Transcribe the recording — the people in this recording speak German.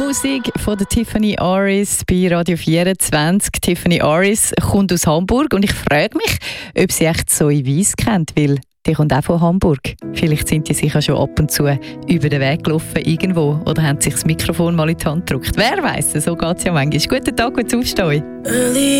Musik von der Tiffany Aris bei Radio 24. Tiffany Aris kommt aus Hamburg und ich frage mich, ob sie echt Zoe Weiss kennt, weil die kommt auch von Hamburg. Vielleicht sind die sicher schon ab und zu über den Weg gelaufen irgendwo oder haben sich das Mikrofon mal in die Hand gedrückt. Wer weiss, so geht es ja manchmal. Guten Tag, gutes Aufstehen.